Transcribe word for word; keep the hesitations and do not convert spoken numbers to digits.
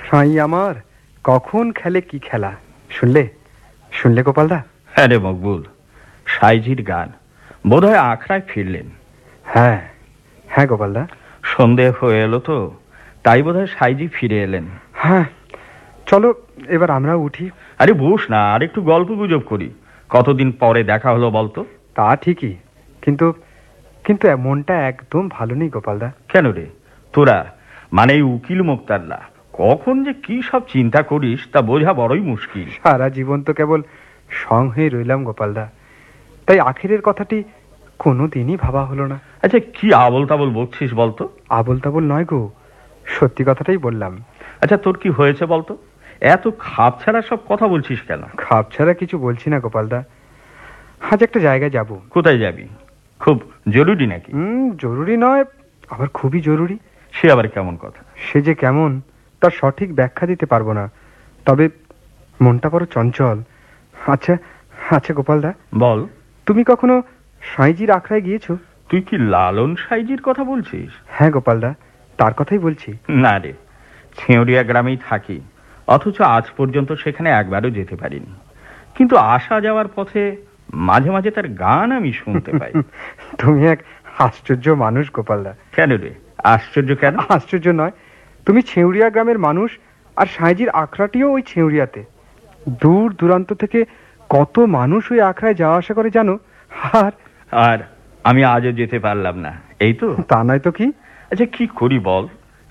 সাঁই আমার কখন খেলে কি খেলা, শুনলে শুনলে গোপালদা? হ্যাঁ রে মকবুল, সাইজির গান বোধহয় আখড়ায় ফিরলেন। হ্যাঁ হ্যাঁ গোপালদা, সন্ধে হয়ে এলো তো, তাই বোধহয় সাইজি ফিরে এলেন। হ্যাঁ চলো এবার আমরা উঠি। আরে বস না, আর একটু গল্প গুজব করি। কতদিন পরে দেখা হলো বলতো? তা ঠিকই, কিন্তু কিন্তু মনটা একদম ভালো নেই গোপালদা। কেন রে? তোরা মানে এই উকিল মোক্তাররা কখন যে কি সব চিন্তা করিস তা বোঝা বড়ই মুশকিল। সারা জীবন তো কেবল সং হয়ে রইলাম গোপালদা, তাই আখেরের কথাটি কোনো দিনই ভাবা হলো না। আচ্ছা, কি আবল তাবল বলছিস বলতো? আবল তাবল নয় গো, সত্যি কথাটাই বললাম। আচ্ছা, তোর কি হয়েছে বলতো? এত খাপ ছাড়া সব কথা বলছিস কেন? খাপ ছাড়া কিছু বলছি না গোপালদা, আজ একটা জায়গায় যাব। কোথায় যাবি? খুব জরুরি নাকি? হুম, জরুরি নয়, আবার খুবই জরুরি। সে আবার কেমন কথা? সে যে কেমন তার সঠিক ব্যাখ্যা দিতে পারবো না, তবে মনটা বড় চঞ্চল। আচ্ছা আচ্ছা গোপালদা, বল। তুমি কখনো সাঁইজির আখড়ায় গিয়েছো? তুই কি লালন সাইজির কথা বলছিস? হ্যাঁ গোপালদা, তার কথাই বলছি। না রে, ছেঁড়িয়া গ্রামেই থাকি, অথচ আজ পর্যন্ত সেখানে একবারও যেতে পারিনি। কিন্তু আসা যাওয়ার পথে মাঝে মাঝে তার গান আমি শুনতে পাই। তুমি এক আশ্চর্য মানুষ গোপালদা। কেন রে, আশ্চর্য কেন? আশ্চর্য নয়, তুমি ছেউরিয়া গ্রামের মানুষ, আর সাঁইজির আখড়াটিও ওই ছেউরিয়াতে। দূর দূরান্ত থেকে কত মানুষ ওই আখড়ায় যাওয়া আসা করে জানো? আর আর আমি আজও যেতে পারলাম না, এই তো। তা নয় তো কি। আচ্ছা, কি করি বল?